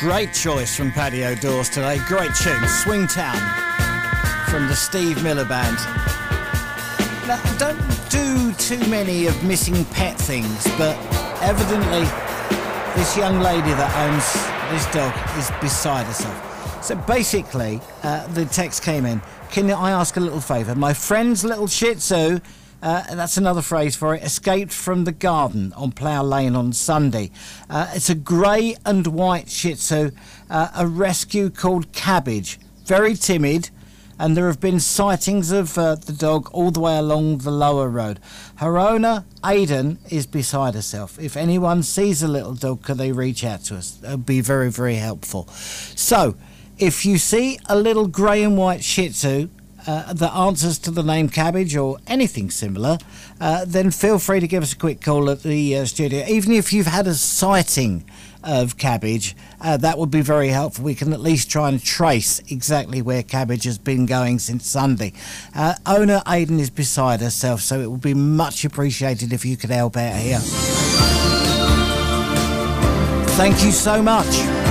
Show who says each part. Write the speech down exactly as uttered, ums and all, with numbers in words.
Speaker 1: Great choice from Paddy O'Dawes today. Great tune, Swingtown, from the Steve Miller Band. Now, I don't do too many of missing pet things, but evidently this young lady that owns this dog is beside herself. So basically, uh, the text came in. Can I ask a little favour? My friend's little Shih Tzu, uh, that's another phrase for it, escaped from the garden on Plough Lane on Sunday. Uh, it's a grey and white Shih Tzu, uh, a rescue called Cabbage. Very timid, and there have been sightings of uh, the dog all the way along the lower road. Her owner, Aidan, is beside herself. If anyone sees a little dog, could they reach out to us? That would be very, very helpful. So, if you see a little grey and white Shih Tzu uh, that answers to the name Cabbage or anything similar, uh, then feel free to give us a quick call at the uh, studio. Even if you've had a sighting of Cabbage, uh, that would be very helpful. We can at least try and trace exactly where Cabbage has been going since Sunday. Uh, owner Aidan is beside herself, so it would be much appreciated if you could help out here. Thank you so much.